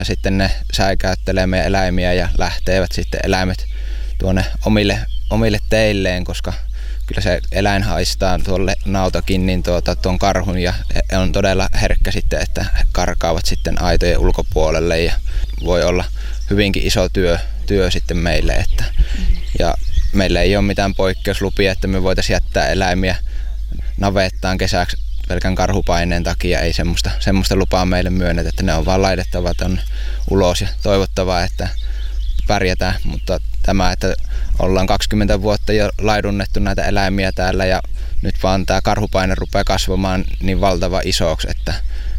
Ja sitten ne säikäyttelee meidän eläimiä ja lähtevät sitten eläimet tuonne omille teilleen, koska kyllä se eläin haistaa tuolle nautakin niin tuon karhun ja on todella herkkä sitten, että karkaavat sitten aitojen ulkopuolelle ja voi olla hyvinkin iso työ sitten meille. Ja meillä ei ole mitään poikkeuslupia, että me voitaisiin jättää eläimiä navettaan kesäksi pelkän karhupaineen takia. Ei semmoista lupaa meille myönnetä, että ne on vaan laitettava tuonne ulos ja toivottavaa, että pärjätään. Mutta tämä, että ollaan 20 vuotta jo laidunnettu näitä eläimiä täällä ja nyt vaan tämä karhupaine rupeaa kasvamaan niin valtava isoksi, että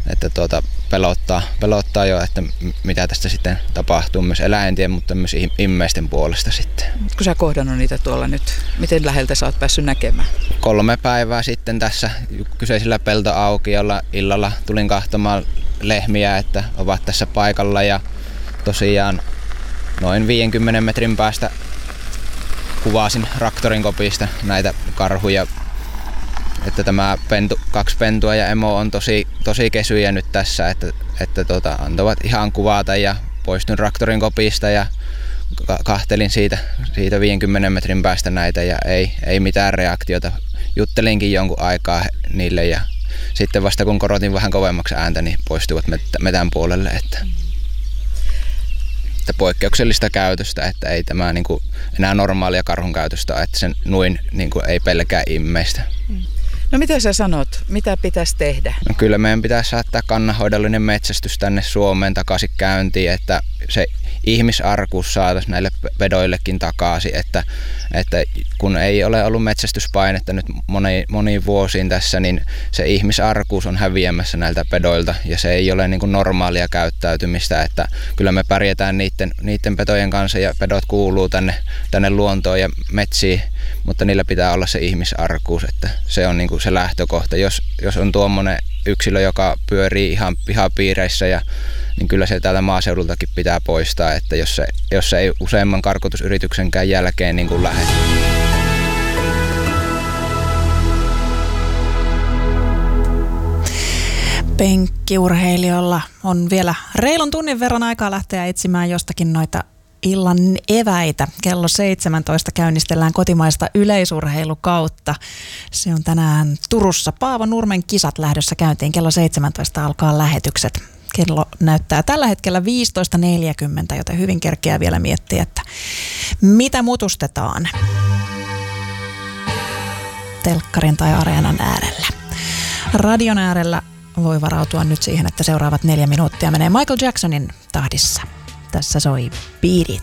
pelottaa jo, että mitä tästä sitten tapahtuu myös eläintien, mutta myös ihmisten puolesta sitten. Kun sä kohdannut niitä tuolla nyt, miten läheltä sä oot päässyt näkemään? 3 päivää sitten tässä kyseisellä peltoaukiolla illalla tulin kahtomaan lehmiä, että ovat tässä paikalla ja tosiaan noin 50 metrin päästä kuvasin traktorin kopista näitä karhuja. Että tämä 2 pentua ja emo on tosi kesyjä nyt tässä, että antavat ihan kuvata ja poistun traktorin kopista ja kahtelin siitä 50 metrin päästä näitä ja ei mitään reaktiota. Juttelinkin jonkun aikaa niille ja sitten vasta kun korotin vähän kovemmaksi ääntä, niin poistuvat metän puolelle. Että poikkeuksellista käytöstä, että ei tämä niin kuin enää normaalia karhun käytöstä, että sen nuin niin kuin ei pelkää ihmistä. No mitä sä sanot? Mitä pitäisi tehdä? No kyllä meidän pitäisi saattaa kannanhoidollinen metsästys tänne Suomeen takaisin käyntiin, että se ihmisarkuus saataisiin näille pedoillekin takaisin, että kun ei ole ollut metsästyspainetta nyt moniin vuosiin tässä, niin se ihmisarkuus on häviämässä näiltä pedoilta ja se ei ole niin kuin normaalia käyttäytymistä, että kyllä me pärjätään niiden pedojen kanssa ja pedot kuuluu tänne luontoon ja metsiin, mutta niillä pitää olla se ihmisarkuus, että se on niin kuin se lähtökohta. Jos on tuommoinen yksilö, joka pyörii ihan pihapiireissä, niin kyllä se täältä maaseudultakin pitää poistaa, että jos se ei useamman karkotusyrityksenkään jälkeen niin kuin lähde. Penkkiurheilijoilla on vielä reilun tunnin verran aikaa lähteä etsimään jostakin noita illan eväitä. Kello 17 käynnistellään kotimaista yleisurheilukautta. Se on tänään Turussa. Paavo Nurmen kisat lähdössä käyntiin. Kello 17 alkaa lähetykset. Kello näyttää tällä hetkellä 15.40, joten hyvin kerkeää vielä miettiä, että mitä mutustetaan telkkarin tai areenan äärellä. Radion äärellä voi varautua nyt siihen, että seuraavat 4 minuuttia menee Michael Jacksonin tahdissa. Tässä soi Beat It.